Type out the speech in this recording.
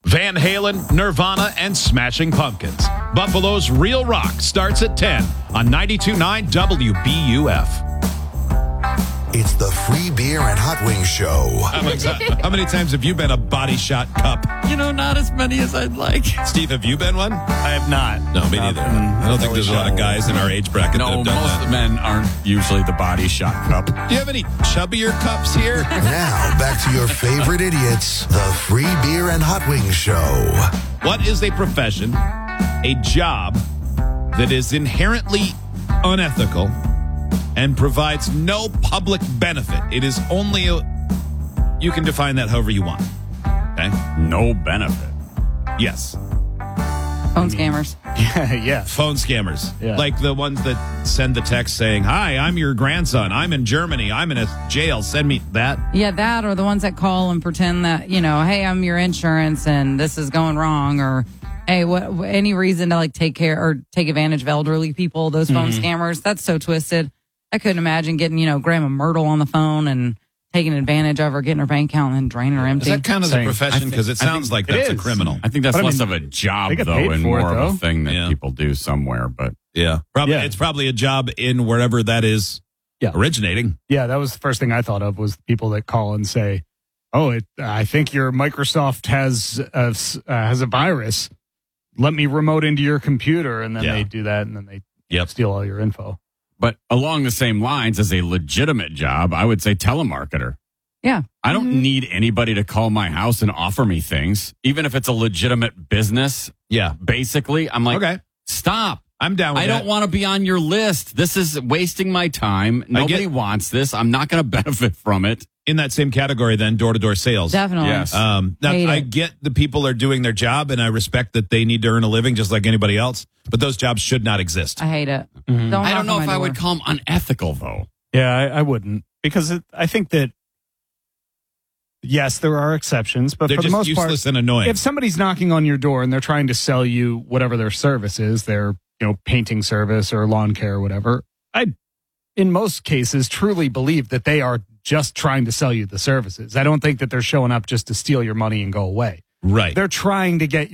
Van Halen, Nirvana, and Smashing Pumpkins. Buffalo's Real Rock starts at 10 on 92.9 WBUF. It's the Free Beer and Hot Wings Show. How many times have you been a Body Shot cup? Not as many as I'd like. Steve, have you been one? I have not. No, me neither. I don't think there's a lot of guys in our age bracket that No, have done most that. of the men aren't usually the Body Shot cup. Do you have any chubbier cups here? Now, back to your favorite idiots, the Free Beer and Hot Wings Show. What is a profession, a job that is inherently unethical and provides no public benefit? It is only you can define that however you want. Okay? No benefit. Yes. Phone scammers. Yeah. Phone scammers. Yeah. Like the ones that send the text saying, "Hi, I'm your grandson. I'm in Germany. I'm in a jail. Send me that." Yeah, that or the ones that call and pretend that, hey, I'm your insurance and this is going wrong, or hey, any reason to take care or take advantage of elderly people, those phone scammers. That's so twisted. I couldn't imagine getting, Grandma Myrtle on the phone and taking advantage of her, getting her bank account and then draining her Is empty. that kind of the Saying- profession? Because it sounds like that's a is. criminal. I think that's But I less mean, of a job, they get though, paid and for it, more of though. a thing that Yeah. people do somewhere. But Yeah. Probably. Yeah. It's probably a job in wherever that is originating. Yeah, that was the first thing I thought of was people that call and say, "Oh, I think your Microsoft has a virus. Let me remote into your computer," and then Yeah. they do that, and then they Yep. steal all your info. But along the same lines, as a legitimate job, I would say telemarketer. Yeah. I don't need anybody to call my house and offer me things, even if it's a legitimate business. Yeah. Basically, I'm like, Okay. stop. I'm down with I that. don't want to be on your list. This is wasting my time. Nobody wants this. I'm not going to benefit from it. In that same category, then, door-to-door sales. Definitely. Yes. Now, Hate I it. get the people are doing their job, and I respect that they need to earn a living just like anybody else, but those jobs should not exist. I hate it. I don't knock know on if my I would door. call them unethical, though. Yeah, I wouldn't, because I think that yes, there are exceptions, but They're for the just most useless part, and annoying. if somebody's knocking on your door and they're trying to sell you whatever their service is, their painting service or lawn care or whatever, I, in most cases, truly believe that they are just trying to sell you the services. I don't think that they're showing up just to steal your money and go away. Right. They're trying to get